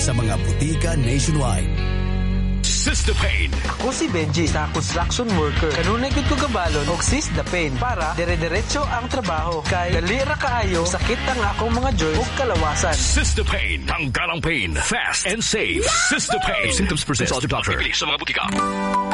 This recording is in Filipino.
sa mga butika nationwide. Sistapain. Ako si Benji, sa construction worker. Kanunay gud ko kabalon og Sistapain para dire-diretso ang trabaho. Kay dali ra kaayo sakit ang akong mga joints ug kalawasan. Sistapain. Tanggal ang pain. Fast and safe. Sistapain. Symptoms present. Consult your doctor. Bibili sa mga butika.